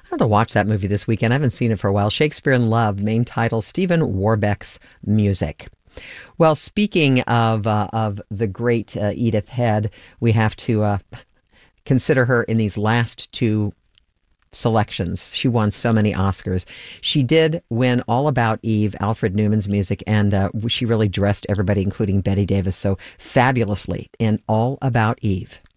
I have to watch that movie this weekend. I haven't seen it for a while. Shakespeare in Love, main title, Stephen Warbeck's music. Well, speaking of the great Edith Head, we have to consider her in these last two selections. She won so many Oscars. She did win All About Eve, Alfred Newman's music, and she really dressed everybody, including Bette Davis, so fabulously in All About Eve.